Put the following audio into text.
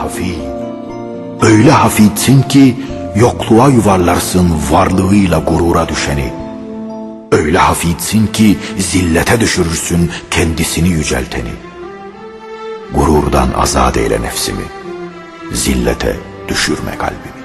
hafi. Öyle hafitsin ki yokluğa yuvarlarsın varlığıyla gurura düşeni. Öyle hafitsin ki zillete düşürürsün kendisini yücelteni. Gururdan azat eyle nefsimi, zillete düşürme kalbimi.